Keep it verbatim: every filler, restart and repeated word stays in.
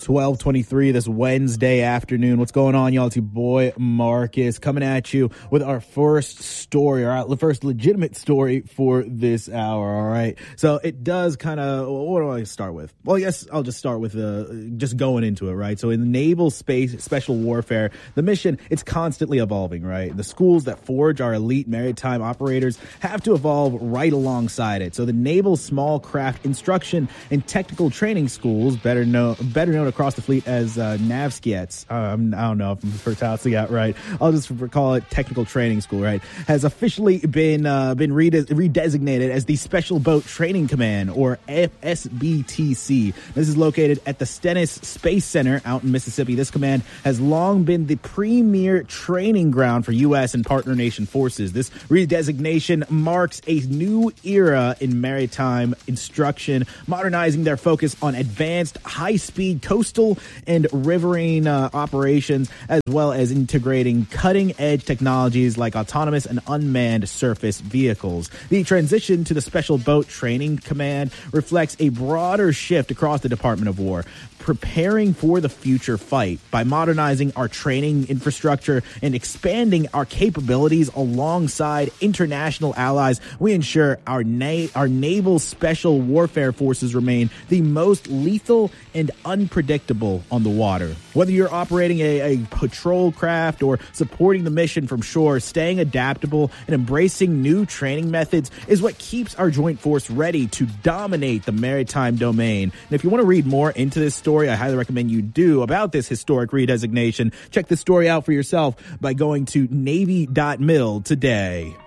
twelve twenty-three this Wednesday afternoon. What's going on, y'all? It's your boy Marcus coming at you with our first story, or our first legitimate story for this hour. All right. So it does kind of, what do I start with? Well, I guess I'll just start with uh, just going into it, right? So in naval space special warfare, the mission, it's constantly evolving, right? The schools that forge our elite maritime operators have to evolve right alongside it. So the Naval Small Craft Instruction and Technical Training Schools, better known, better known across the fleet as uh, NAVSCIETs. Um, I don't know if I'm pronouncing that right. I'll just call it Technical Training School, right? Has officially been uh, been rede- redesignated as the Special Boat Training Command, or S B T C. This is located at the Stennis Space Center out in Mississippi. This command has long been the premier training ground for U S and partner nation forces. This redesignation marks a new era in maritime instruction, modernizing their focus on advanced high-speed coastal and riverine uh, operations, as well as integrating cutting-edge technologies like autonomous and unmanned surface vehicles. The transition to the Special Boat Training Command reflects a broader shift across the Department of War, preparing for the future fight. By modernizing our training infrastructure and expanding our capabilities alongside international allies, we ensure our na- our naval special warfare forces remain the most lethal and unpredictable on the water. Whether you're operating a, a patrol craft or supporting the mission from shore, staying adaptable and embracing new training methods is what keeps our joint force ready to dominate the maritime domain. And if you want to read more into this story, I highly recommend you do, about this historic redesignation. Check this story out for yourself by going to Navy dot mil today.